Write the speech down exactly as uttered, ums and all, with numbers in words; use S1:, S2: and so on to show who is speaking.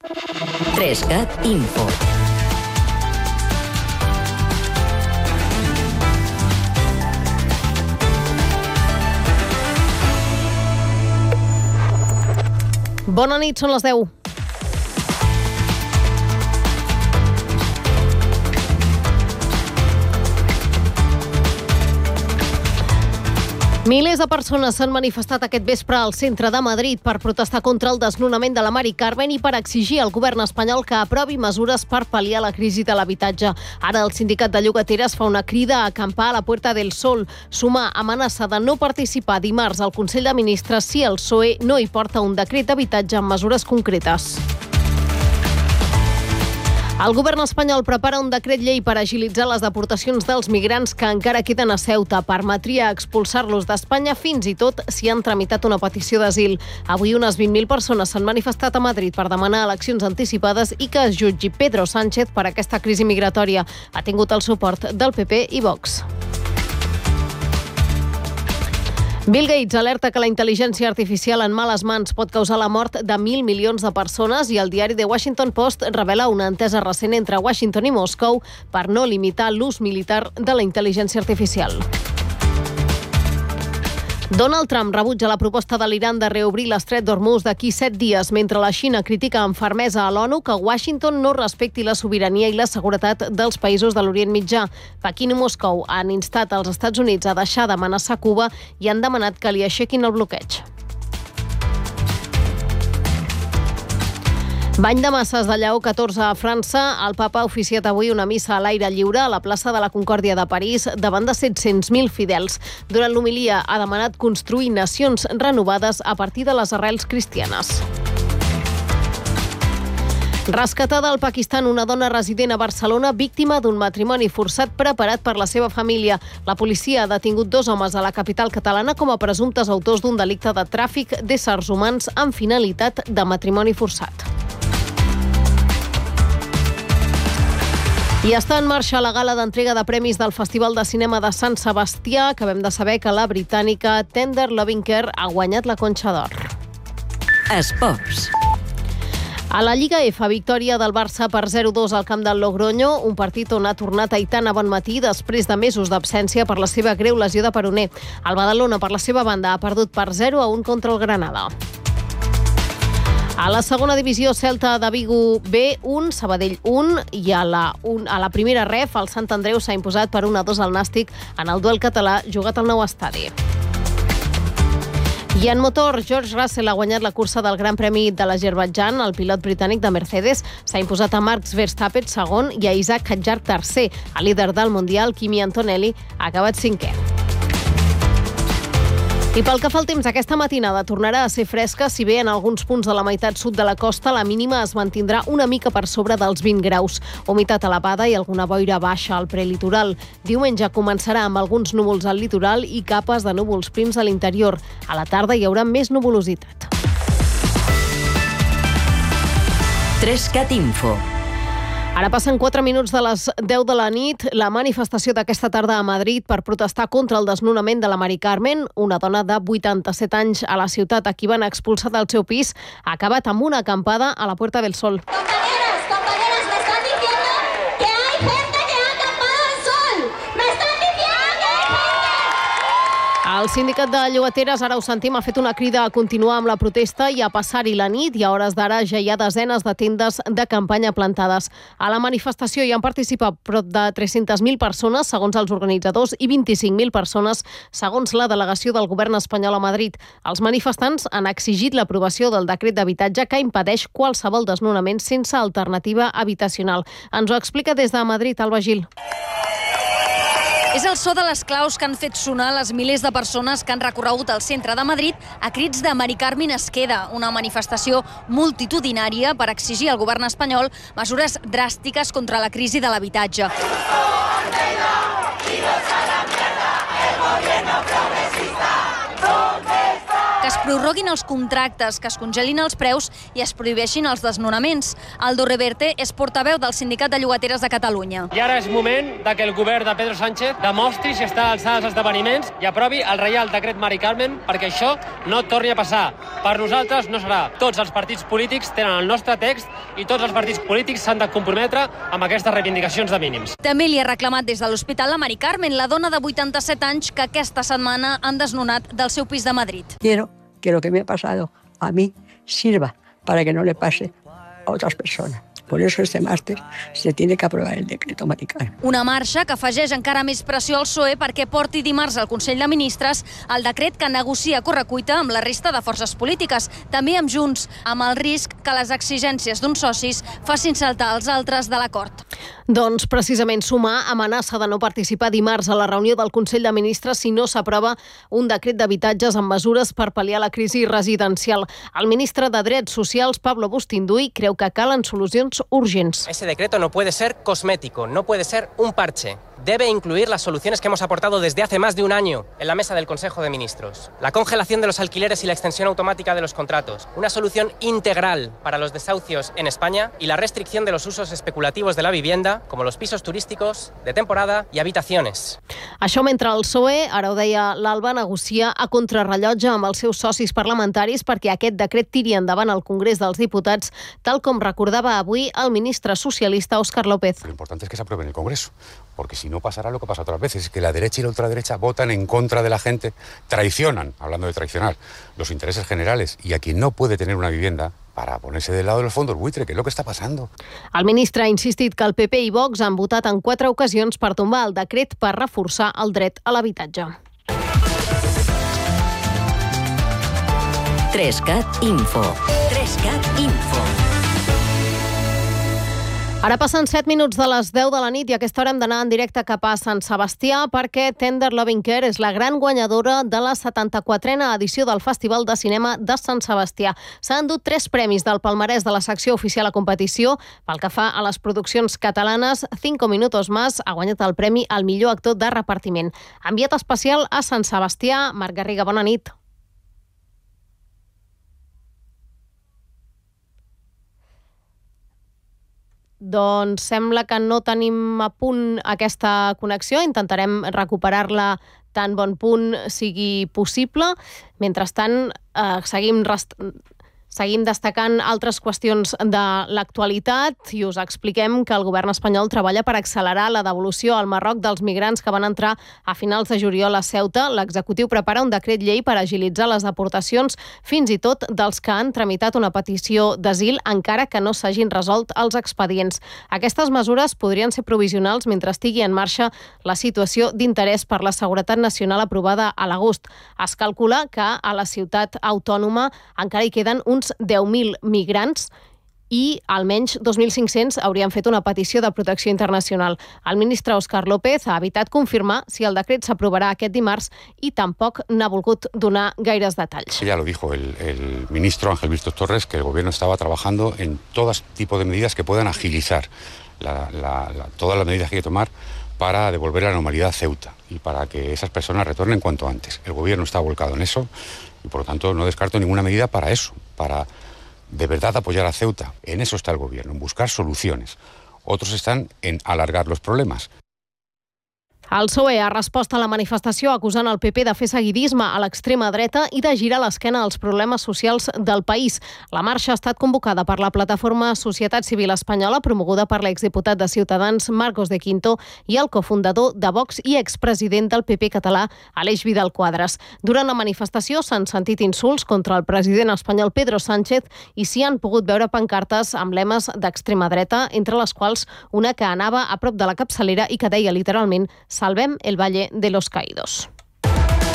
S1: Trescat Info.
S2: Bona nit, són les deu. Milers de persones s'han manifestat aquest vespre al centre de Madrid per protestar contra el desnonament de la Mari Carmen i per exigir al govern espanyol que aprovi mesures per pal·liar la crisi de l'habitatge. Ara el sindicat de llogateres fa una crida a acampar a la Puerta del Sol. Sumar amenaça de no participar dimarts al Consell de Ministres si el P S O E no hi porta un decret d'habitatge amb mesures concretes. El govern espanyol prepara un decret llei per agilitzar les deportacions dels migrants que encara queden a Ceuta. Permetria expulsar-los d'Espanya fins i tot si han tramitat una petició d'asil. Avui unes vint mil persones s'han manifestat a Madrid per demanar eleccions anticipades i que es jutgi Pedro Sánchez per aquesta crisi migratòria. Ha tingut el suport del P P i Vox. Bill Gates alerta que la intel·ligència artificial en males mans pot causar la mort de mil milions de persones i el diari The Washington Post revela una entesa recent entre Washington i Moscou per no limitar l'ús militar de la intel·ligència artificial. Donald Trump rebutja la proposta de l'Iran de reobrir l'estret d'Hormuz d'aquí set dies, mentre la Xina critica amb fermesa a l'ONU que Washington no respecti la sobirania i la seguretat dels països de l'Orient Mitjà. Pequín i Moscou han instat als Estats Units a deixar d'amenaçar Cuba i han demanat que li aixequin el bloqueig. Bany de masses de Lleó catorze a França. El papa ha oficiat avui una missa a l'aire lliure a la plaça de la Concòrdia de París davant de set-cents mil fidels. Durant l'homilia ha demanat construir nacions renovades a partir de les arrels cristianes. Rescatada al Pakistan una dona resident a Barcelona víctima d'un matrimoni forçat preparat per la seva família. La policia ha detingut dos homes a la capital catalana com a presumptes autors d'un delicte de tràfic d'éssers humans amb finalitat de matrimoni forçat. I està en marxa la gala d'entrega de premis del Festival de Cinema de Sant Sebastià. Acabem de saber que la britànica Tender Loving Care ha guanyat la Conxa d'Or.
S1: Esports.
S2: A la Lliga F, victòria del Barça per zero dos al camp del Logroño, un partit on ha tornat Aitana Bonmatí després de mesos d'absència per la seva greu lesió de peroné. El Badalona, per la seva banda, ha perdut per zero a un contra el Granada. A la segona divisió, Celta de Vigo B un, Sabadell un, i a la, un, a la primera ref, el Sant Andreu s'ha imposat per un a dos al Nàstic en el duel català jugat al nou estadi. I en motor, George Russell ha guanyat la cursa del Gran Premi de l'Azerbaidjan. El pilot britànic de Mercedes s'ha imposat a Max Verstappen segon i a Isaac Hadjar tercer. El líder del Mundial, Kimi Antonelli, ha acabat cinquè. I pel que fa al temps, aquesta matinada tornarà a ser fresca, si bé en alguns punts de la meitat sud de la costa la mínima es mantindrà una mica per sobre dels vint graus. Humitat elevada i alguna boira baixa al prelitoral. Diumenge començarà amb alguns núvols al litoral i capes de núvols prims a l'interior. A la tarda hi haurà més nuvolositat.
S1: Trescat Info.
S2: Ara passen quatre minuts de les deu de la nit. La manifestació d'aquesta tarda a Madrid per protestar contra el desnonament de la Mari Carmen, una dona de vuitanta-set anys a la ciutat a qui van expulsar del seu pis, ha acabat amb una acampada a la Puerta del Sol.
S3: Compañeros, compañeras, me están diciendo que hay gente que ha acampado al sol. Me están diciendo que hay gente.
S2: El sindicat de llogateres, ara ho sentim, ha fet una crida a continuar amb la protesta i a passar-hi la nit, i a hores d'ara ja hi ha desenes de tendes de campanya plantades. A la manifestació hi han participat prop de tres-centes mil persones, segons els organitzadors, i vint-i-cinc mil persones, segons la delegació del govern espanyol a Madrid. Els manifestants han exigit l'aprovació del decret d'habitatge que impedeix qualsevol desnonament sense alternativa habitacional. Ens ho explica des de Madrid, Alba Gil.
S4: És el so de les claus que han fet sonar les milers de persones que han recorregut el centre de Madrid a crits de Mari Carmen es queda, una manifestació multitudinària per exigir al govern espanyol mesures dràstiques contra la crisi de l'habitatge. que es prorroguin els contractes, que es congelin els preus i es prohibeixin els desnonaments. Aldo Reverte és portaveu del Sindicat de Llogateres de Catalunya.
S5: I ara és moment de que el govern de Pedro Sánchez demostri si està a l'alçada dels esdeveniments i aprovi el Reial Decret Mari Carmen perquè això no torni a passar. Per nosaltres no serà. Tots els partits polítics tenen el nostre text i tots els partits polítics s'han de comprometre amb aquestes reivindicacions de mínims.
S4: També li ha reclamat des de l'Hospital la Mari Carmen, la dona de vuitanta-set anys que aquesta setmana han desnonat del seu pis de Madrid.
S6: Quiero que lo que me ha pasado a mí sirva para que no le pase a otras personas. Por eso este martes se tiene que aprobar el decreto Mari Carmen.
S4: Una marxa que afegeix encara més pressió al P S O E perquè porti dimarts al Consell de Ministres el decret que negocia a correcuita amb la resta de forces polítiques, també amb Junts, amb el risc que les exigències d'uns socis facin saltar els altres de l'acord.
S2: Doncs precisament Sumar amenaça de no participar dimarts a la reunió del Consell de Ministres si no s'aprova un decret d'habitatges amb mesures per pal·liar la crisi residencial. El ministre de Drets Socials, Pablo Bustinduy, creu que calen solucions urgents.
S7: Ese decreto no puede ser cosmético, no puede ser un parche. Debe incluir las soluciones que hemos aportado desde hace más de un año en la mesa del Consejo de Ministros. La congelación de los alquileres y la extensión automática de los contratos. Una solución integral para los desahucios en España y la restricción de los usos especulativos de la vivienda, como los pisos turísticos, de temporada y habitaciones.
S2: Això mentre el P S O E, ara ho deia l'Alba, negocia a contrarrellotge amb els seus socis parlamentaris perquè aquest decret tiri endavant al Congrés dels Diputats, tal com recordava avui el ministre socialista Óscar López.
S8: Lo importante es que se apruebe en el Congreso, porque si no pasará lo que pasa otras veces, es que la derecha y la ultraderecha votan en contra de la gente, traicionan, hablando de traicionar, los intereses generales, y a quien no puede tener una vivienda para ponerse del lado de los fondos buitre, que és el que està passant.
S2: El ministre ha insistit que el P P i Vox han votat en quatre ocasions per tombar el decret per reforçar el dret a l'habitatge.
S1: Trescat Info. Trescat Info.
S2: Ara passen set minuts de les deu de la nit i a aquesta hora hem d'anar en directe cap a Sant Sebastià perquè Tender Loving Care és la gran guanyadora de la setanta-quatrena edició del Festival de Cinema de Sant Sebastià. S'han endut tres premis del palmarès de la secció oficial a competició. Pel que fa a les produccions catalanes, Cinco Minutos Más ha guanyat el premi al millor actor de repartiment. Enviat especial a Sant Sebastià, Marc Garriga, bona nit. Doncs sembla que no tenim a punt aquesta connexió. Intentarem recuperar-la tan bon punt sigui possible. Mentrestant, eh, seguim rest... Seguim destacant altres qüestions de l'actualitat i us expliquem que el govern espanyol treballa per accelerar la devolució al Marroc dels migrants que van entrar a finals de juliol a Ceuta. L'executiu prepara un decret llei per agilitzar les deportacions, fins i tot dels que han tramitat una petició d'asil, encara que no s'hagin resolt els expedients. Aquestes mesures podrien ser provisionals mentre estigui en marxa la situació d'interès per la seguretat nacional aprovada a l'agost. Es calcula que a la ciutat autònoma encara hi queden uns deu mil migrants i almenys dos mil cinc-cents haurien fet una petició de protecció internacional. El ministre Óscar López ha evitat confirmar si el decret s'aprovarà aquest dimarts i tampoc n'ha volgut donar gaires detalls.
S8: Ya lo dijo el, el ministro Ángel Víctor Torres, que el gobierno estaba trabajando en todo tipo de medidas que puedan agilizar la, la, la, todas las medidas que hay que tomar para devolver la normalidad a Ceuta y para que esas personas retornen cuanto antes. El gobierno está volcado en eso y por lo tanto no descarto ninguna medida para eso, para de verdad apoyar a Ceuta. En eso está el gobierno, en buscar soluciones. Otros están en alargar los problemas.
S2: El P S O E ha respost a la manifestació acusant el P P de fer seguidisme a l'extrema dreta i de girar l'esquena als problemes socials del país. La marxa ha estat convocada per la plataforma Societat Civil Espanyola, promoguda per l'exdiputat de Ciutadans Marcos de Quinto i el cofundador de Vox i expresident del P P català, Aleix Vidal Quadras. Durant la manifestació s'han sentit insults contra el president espanyol Pedro Sánchez i s'hi han pogut veure pancartes amb lemes d'extrema dreta, entre les quals una que anava a prop de la capçalera i que deia literalment «Salvem el Valle de los Caídos».